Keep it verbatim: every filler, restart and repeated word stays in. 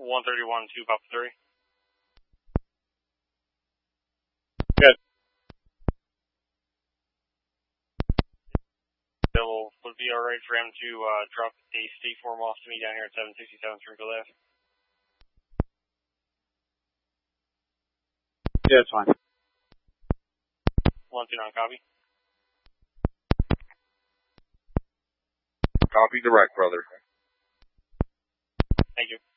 one thirty-one, two Papa three. Good. Bill, would it be alright for him to uh, drop a state form off to me down here at seven sixty-seven Springfield Ave? Yeah, it's fine. one two nine, copy. Copy direct, brother. Thank you.